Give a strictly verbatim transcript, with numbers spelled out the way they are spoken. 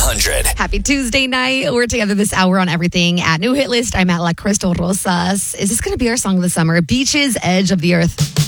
hundred. Happy Tuesday night. We're together this hour on everything at New Hit List. I'm at La Crystal Rosas. Is this going to be our song of the summer? Beaches, Edge of the Earth.